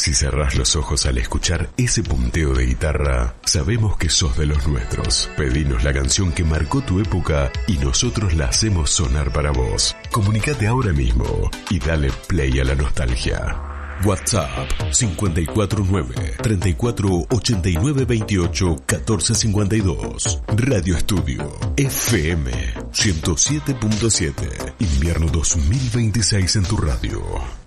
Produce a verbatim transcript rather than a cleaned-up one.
Si cerrás los ojos al escuchar ese punteo de guitarra, sabemos que sos de los nuestros. Pedinos la canción que marcó tu época y nosotros la hacemos sonar para vos. Comunicate ahora mismo y dale play a la nostalgia. WhatsApp cinco cuatro nueve, treinta y cuatro, ochenta y nueve, veintiocho, catorce cincuenta y dos. Radio Estudio F M ciento siete punto siete. Invierno dos mil veintiséis en tu radio.